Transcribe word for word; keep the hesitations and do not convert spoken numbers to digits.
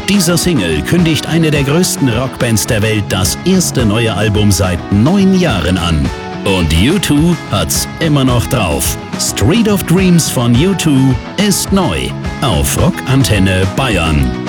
dieser Single kündigt eine der größten Rockbands der Welt das erste neue Album seit neun Jahren an. Und U zwei hat's immer noch drauf. Street of Dreams von U zwei ist neu auf Rockantenne Bayern.